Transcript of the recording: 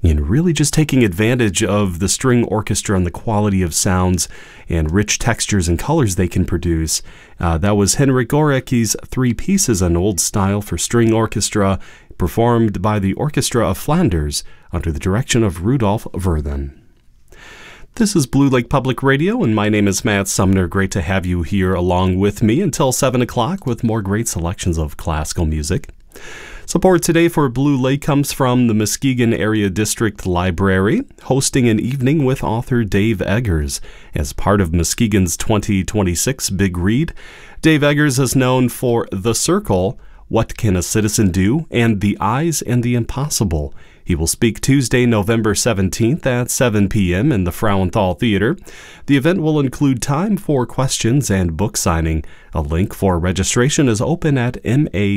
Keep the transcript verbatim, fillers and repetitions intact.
and really just taking advantage of the string orchestra and the quality of sounds and rich textures and colors they can produce. Uh, that was Henryk Górecki's Three Pieces, an old style for string orchestra, performed by the Orchestra of Flanders under the direction of Rudolf Verden. This is Blue Lake Public Radio, and my name is Matt Sumner. Great to have you here along with me until seven o'clock with more great selections of classical music. Support today for Blue Lake comes from the Muskegon Area District Library, hosting an evening with author Dave Eggers as part of Muskegon's twenty twenty-six Big Read. Dave Eggers is known for The Circle, What Can a Citizen Do?, and The Eyes and the Impossible. He will speak Tuesday, November seventeenth at seven p m in the Frauenthal Theater. The event will include time for questions and book signing. A link for registration is open at M A